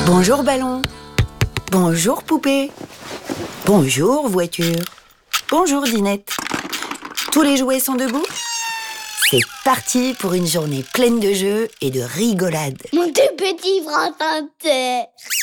Bonjour ballon. Bonjour poupée. Bonjour voiture. Bonjour dinette. Tous les jouets sont debout? C'est parti pour une journée pleine de jeux et de rigolade. Mon tout petit frère.